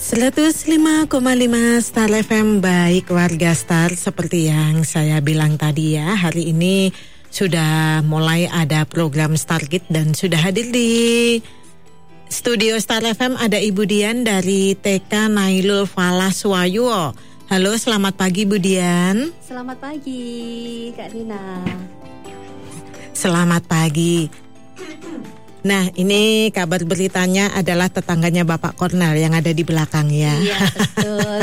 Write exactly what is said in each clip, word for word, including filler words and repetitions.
seratus lima koma lima Star F M. Baik warga Star, seperti yang saya bilang tadi ya, hari ini sudah mulai ada program Star Kids dan sudah hadir di studio Star F M ada Ibu Dian dari T K Nailul Falah Suwayuo. Halo, selamat pagi Bu Dian. Selamat pagi Kak Nina. Selamat pagi. Nah, ini kabar beritanya adalah tetangganya Bapak Kornel yang ada di belakang ya. Iya, betul.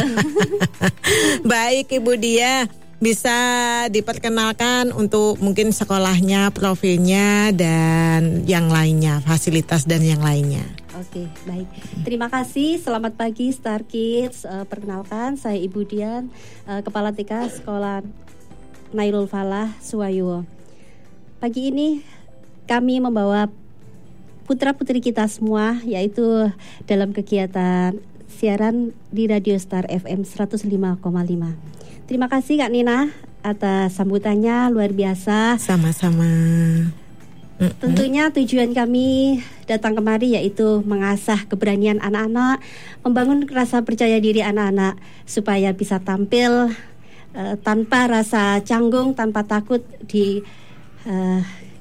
Baik Ibu Dia, bisa diperkenalkan untuk mungkin sekolahnya, profilnya, dan yang lainnya, fasilitas dan yang lainnya. Oke, baik. Terima kasih. Selamat pagi Star Kids. Uh, perkenalkan, saya Ibu Dian, uh, Kepala T K Sekolah Nailul Falah Suwayuo. Pagi ini kami membawa putra-putri kita semua, yaitu dalam kegiatan siaran di Radio Star F M seratus lima koma lima. Terima kasih Kak Nina atas sambutannya, luar biasa. Sama-sama. Tentunya tujuan kami datang kemari yaitu mengasah keberanian anak-anak, membangun rasa percaya diri anak-anak supaya bisa tampil uh, tanpa rasa canggung, tanpa takut di uh,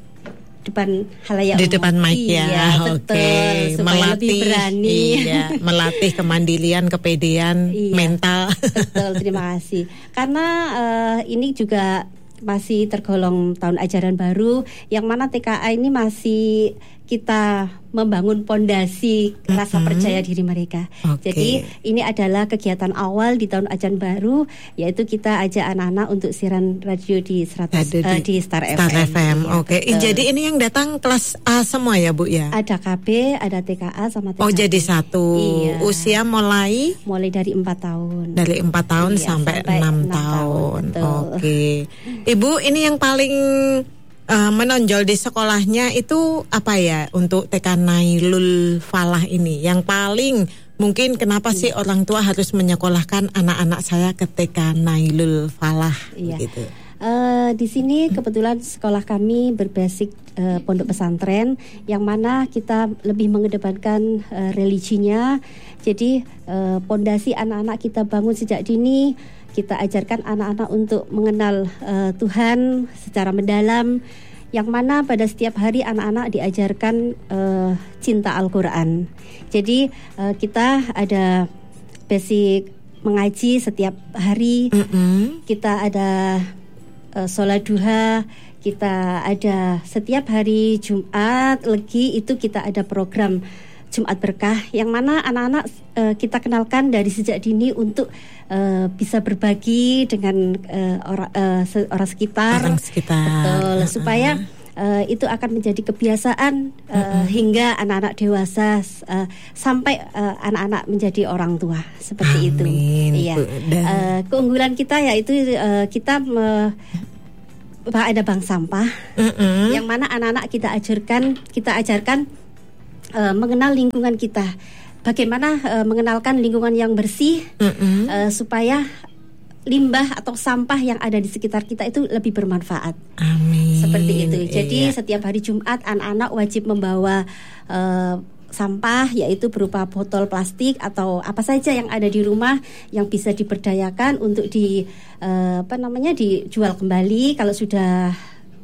depan halayak di depan mic ya, iya, betul, okay. supaya Melatih, lebih berani, iya, melatih kemandirian, kepedean, iya, mental. Betul, terima kasih. Karena uh, ini juga masih tergolong tahun ajaran baru, yang mana T K A ini masih kita membangun pondasi mm-hmm. rasa percaya diri mereka. Okay. Jadi ini adalah kegiatan awal di tahun ajaran baru, yaitu kita ajak anak-anak untuk siaran radio di seratus, uh, di Star, Star F M. F M. Ya, oke. Okay. Jadi ini yang datang kelas A semua ya Bu ya? Ada K B, ada T K A sama T K A. Oh jadi satu. Iya. Usia mulai? Mulai dari empat tahun. Dari empat tahun iya, sampai, sampai enam tahun. tahun. Oke. Okay. Ibu, ini yang paling Uh, menonjol di sekolahnya itu apa ya untuk T K Nailul Falah ini? Yang paling mungkin kenapa hmm. sih orang tua harus menyekolahkan anak-anak saya ke T K Nailul Falah? Iya. Gitu. Uh, di sini kebetulan sekolah kami berbasis uh, pondok pesantren, yang mana kita lebih mengedepankan uh, religinya. Jadi uh, pondasi anak-anak kita bangun sejak dini. Kita ajarkan anak-anak untuk mengenal uh, Tuhan secara mendalam, yang mana pada setiap hari anak-anak diajarkan uh, cinta Al-Quran. Jadi uh, kita ada basic mengaji setiap hari, mm-hmm. kita ada uh, sholat duha, kita ada setiap hari Jumat Legi itu kita ada program Jumat Berkah, yang mana anak-anak uh, kita kenalkan dari sejak dini untuk uh, bisa berbagi dengan uh, orang, uh, se- orang sekitar, orang sekitar. Betul, uh-huh. supaya uh, itu akan menjadi kebiasaan uh, uh-huh. hingga anak-anak dewasa uh, sampai uh, anak-anak menjadi orang tua seperti Amin. Itu. Iya. Uh, keunggulan kita yaitu uh, kita me- ada bank sampah, uh-huh. yang mana anak-anak kita ajarkan, kita ajarkan Uh, mengenal lingkungan kita, bagaimana uh, mengenalkan lingkungan yang bersih, mm-hmm. uh, supaya limbah atau sampah yang ada di sekitar kita itu lebih bermanfaat. Amin. Seperti itu. Jadi iya. setiap hari Jumat anak-anak wajib membawa uh, sampah, yaitu berupa botol plastik atau apa saja yang ada di rumah yang bisa diberdayakan untuk di uh, apa namanya dijual kembali. Kalau sudah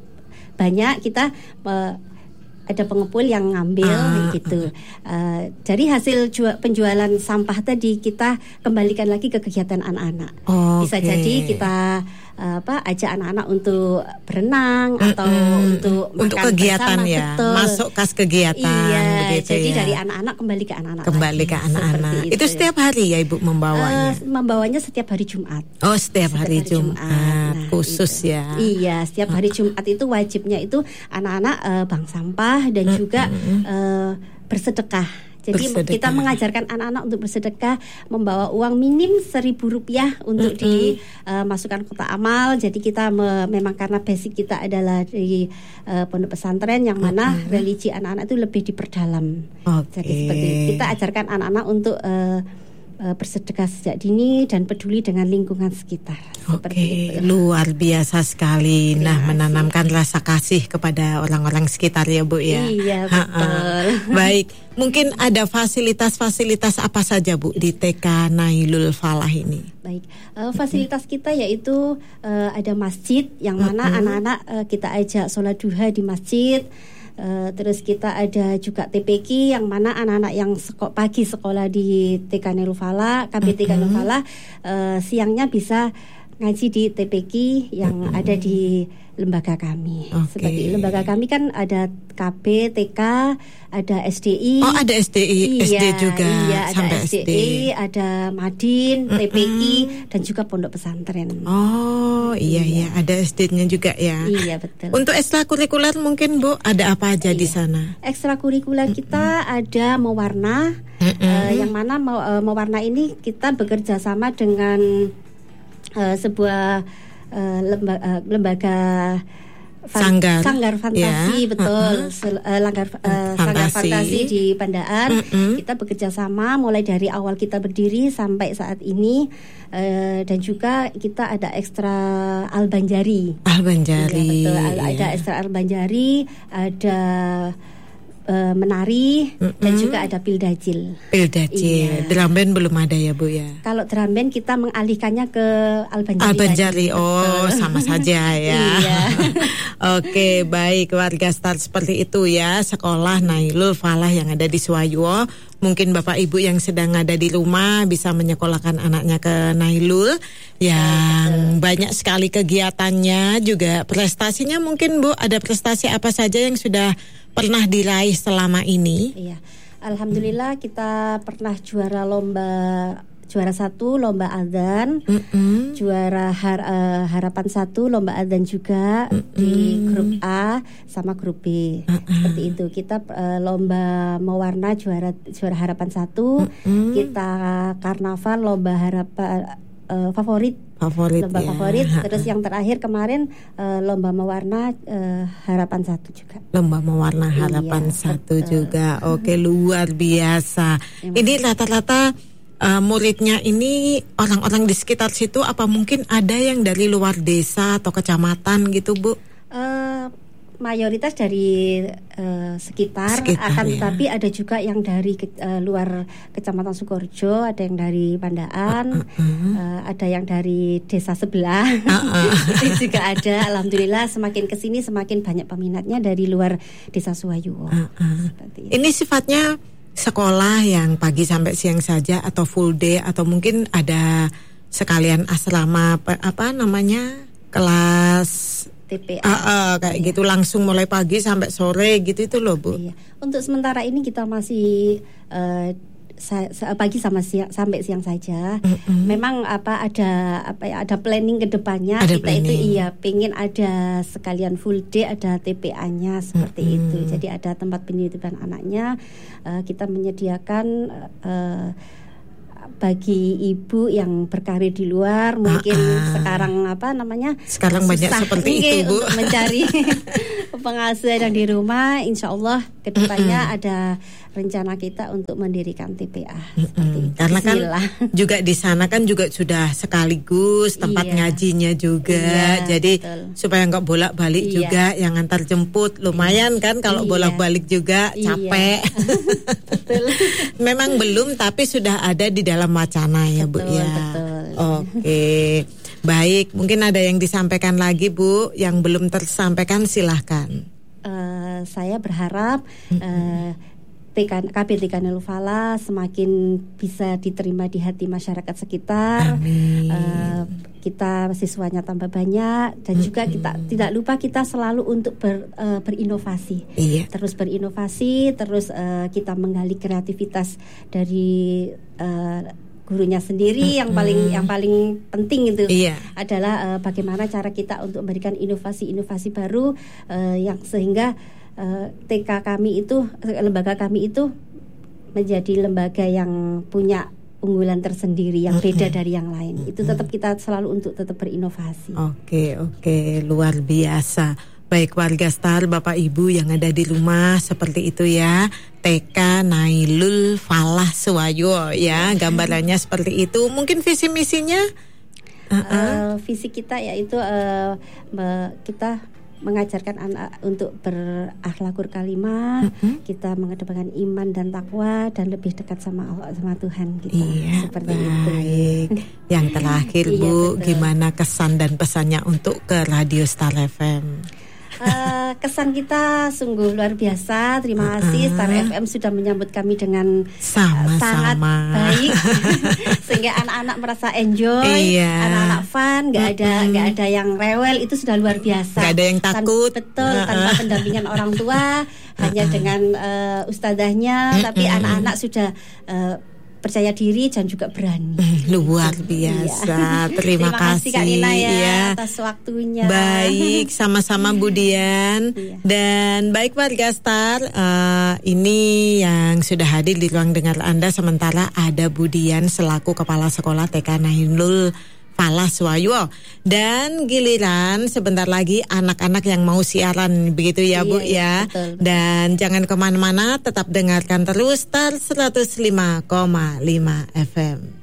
banyak kita uh, ada pengepul yang ngambil ah, gitu. Uh, dari hasil jual, penjualan sampah tadi kita kembalikan lagi ke kegiatan anak-anak. Oh, bisa okay. jadi kita uh, apa ajak anak-anak untuk berenang mm-hmm. atau untuk untuk makan kegiatan bersama, ya. betul. Masuk kas kegiatan. Iya, begitu jadi ya. dari anak-anak kembali ke anak-anak. Kembali lagi, ke anak-anak. Itu. itu setiap hari ya Ibu membawanya? Uh, membawanya setiap hari Jumat. Oh, setiap, setiap hari, hari Jumat. Jumat. Nah, khusus itu. Ya. Iya, setiap hari Jumat itu wajibnya itu anak-anak uh, bank sampah dan mm-hmm. juga uh, bersedekah. Jadi bersedekah. Kita mengajarkan anak-anak untuk bersedekah, membawa uang minim seribu rupiah untuk mm-hmm. dimasukkan uh, kotak amal. Jadi kita me- memang karena basic kita adalah di uh, pondok pesantren, yang mana mm-hmm. religi anak-anak itu lebih diperdalam. Okay. Jadi seperti itu. Kita ajarkan anak-anak untuk uh, uh, bersedekah sejak dini dan peduli dengan lingkungan sekitar. Oke, luar biasa sekali. Terima nah, kasih. Menanamkan rasa kasih kepada orang-orang sekitar ya Bu ya. Iya, betul. Baik, mungkin ada fasilitas-fasilitas apa saja Bu di T K Nailul Falah ini? Baik, uh, fasilitas kita yaitu uh, ada masjid yang mana mm-hmm. anak-anak uh, kita ajak sholat duha di masjid. Uh, terus kita ada juga T P Q yang mana anak-anak yang seko- pagi sekolah di T K Nailul Falah, K B T K Nailul Falah, uh, siangnya bisa ngaji di T P Q yang mm-hmm. ada di lembaga kami. Okay. Seperti lembaga kami kan ada K B, T K, ada S D I. Oh, ada S D I, iya, S D juga. Iya, ada sampai S D I, S D. ada Madin, mm-hmm. T P Q dan juga pondok pesantren. Oh, iya iya, ada S D-nya juga ya. Iya, betul. Untuk ekstrakurikuler mungkin Bu, ada apa aja iya. di sana? Ekstrakurikuler mm-hmm. kita ada mewarna, mm-hmm. uh, yang mana uh, mewarna ini kita bekerja sama dengan uh, sebuah Uh, lembaga, uh, lembaga fan, sanggar. sanggar fantasi yeah. betul uh-huh. uh, langgar, uh, sanggar fantasi di Pandaan. Uh-huh. Kita bekerja sama mulai dari awal kita berdiri sampai saat ini, uh, dan juga kita ada ekstra Al-Banjari. Al-Banjari. Ya, betul. Ada yeah. ekstra Al-Banjari, ada Uh, menari mm-hmm. dan juga ada pildajil. Pildajil. Iya. Drum band belum ada ya Bu ya? Kalau drum band kita mengalihkannya ke Al-Banjari. Al-Banjari, oh sama saja ya. Iya. Oke, baik, warga Star seperti itu ya. Sekolah Nailul Falah yang ada di Suwayo. Mungkin Bapak Ibu yang sedang ada di rumah bisa menyekolahkan anaknya ke Nailul yang oh, banyak sekali kegiatannya, juga prestasinya. Mungkin Bu, ada prestasi apa saja yang sudah pernah diraih selama ini? Iya, alhamdulillah kita pernah juara lomba, juara satu lomba adzan, mm-hmm. juara har, uh, harapan satu lomba adzan juga, mm-hmm. di grup A sama grup B. Mm-hmm. Seperti itu. Kita uh, lomba mewarna juara juara harapan satu, mm-hmm. kita karnaval lomba harapan uh, favorit. Favorit, lomba ya. favorit. Terus yang terakhir kemarin uh, lomba mewarna uh, harapan satu juga. Lomba mewarna harapan iya, satu betul. juga. Oke, luar biasa. Terima ini rata-rata uh, muridnya ini orang-orang di sekitar situ, apa mungkin ada yang dari luar desa atau kecamatan gitu Bu? Uh, mayoritas dari uh, sekitar, sekitar akan ya. Tetapi ada juga yang dari ke, uh, luar Kecamatan Sukoharjo, ada yang dari Pandaan, uh, uh, uh. Uh, ada yang dari desa sebelah, uh, uh. itu juga ada. Alhamdulillah semakin kesini semakin banyak peminatnya dari luar desa Suwayo. Uh, uh. Ini sifatnya sekolah yang pagi sampai siang saja atau full day, atau mungkin ada sekalian asrama apa, apa namanya kelas T P A uh, uh, kayak iya. gitu langsung mulai pagi sampai sore gitu itu loh Bu. Iya. Untuk sementara ini kita masih uh, sa- sa- pagi sama siang sampai siang saja. Mm-hmm. Memang apa ada apa ya ada planning ke depannya kita planning. Itu iya pengen ada sekalian full day, ada T P A-nya seperti mm-hmm. itu. Jadi ada tempat penitipan anaknya, uh, kita menyediakan uh, bagi ibu yang berkarir di luar, mungkin ah, ah. sekarang apa namanya sekarang banyak seperti itu Bu untuk mencari pengasuh yang di rumah. Insya Allah kedepannya mm-hmm. ada rencana kita untuk mendirikan T P A seperti itu. Karena kan juga di sana kan juga sudah sekaligus tempat iya. ngajinya juga, iya, jadi betul. Supaya nggak bolak-balik iya. juga yang antar jemput lumayan kan kalau iya. bolak-balik juga capek. Iya. Betul. Memang belum, tapi sudah ada di dalam wacana ya betul, Bu ya. Betul. Oke. Baik, mungkin ada yang disampaikan lagi Bu yang belum tersampaikan, silahkan. Uh, saya berharap uh, K B T K Nailul Falah semakin bisa diterima di hati masyarakat sekitar. Uh, kita siswanya tambah banyak dan mm-hmm. juga kita tidak lupa kita selalu untuk ber, uh, berinovasi. Iya. Terus berinovasi, terus uh, kita menggali kreativitas dari uh, gurunya sendiri. Mm-hmm. yang paling yang paling penting itu iya. adalah uh, bagaimana cara kita untuk memberikan inovasi-inovasi baru uh, yang sehingga Uh, T K kami itu, lembaga kami itu menjadi lembaga yang punya unggulan tersendiri yang beda mm-hmm. dari yang lain. Mm-hmm. Itu tetap kita selalu untuk tetap berinovasi. Oke, oke, luar biasa. Baik warga Star, Bapak Ibu yang ada di rumah seperti itu ya. T K Nailul Falah Suwayo ya, gambarannya seperti itu. Mungkin visi misinya? Uh-uh. Uh, visi kita yaitu uh, me- kita mengajarkan anak untuk berakhlakul karimah, uh-huh. kita mengedepankan iman dan takwa dan lebih dekat sama Allah, sama Tuhan kita. Iya, seperti baik. itu. Yang terakhir Bu, iya, gimana kesan dan pesannya untuk ke Radio Star F M? Uh, kesan kita sungguh luar biasa. Terima kasih uh-uh. Star F M sudah menyambut kami dengan sama, uh, sangat sama. baik, sehingga anak-anak merasa enjoy, iya. anak-anak fun, nggak uh-uh. ada nggak ada yang rewel, itu sudah luar biasa. Nggak ada yang takut, Tan- betul uh-uh. tanpa pendampingan orang tua, uh-uh. hanya dengan uh, ustadzahnya, uh-uh. tapi anak-anak sudah uh, percaya diri dan juga berani. Luar biasa. Iya. Terima, Terima kasih Kak Nina ya, ya atas waktunya. Baik, sama-sama Bu Dian. Iya. Dan baik warga Star, uh, ini yang sudah hadir di ruang dengar Anda, sementara ada Bu Dian selaku Kepala Sekolah T K Nailul Falah Suwayo. Dan giliran sebentar lagi anak-anak yang mau siaran, begitu ya Bu iya, ya. Betul, betul. Dan jangan kemana-mana, tetap dengarkan terus Star seratus lima koma lima F M.